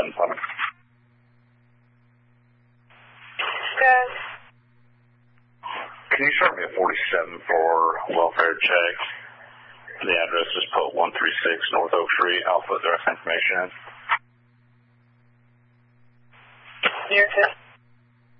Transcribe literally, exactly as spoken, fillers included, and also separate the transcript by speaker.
Speaker 1: forty-seven for me.
Speaker 2: Good.
Speaker 1: Can you start me at forty-seven for welfare check? The address is Pope one three six North Oak Street. I'll put the rest information in.
Speaker 2: You're good.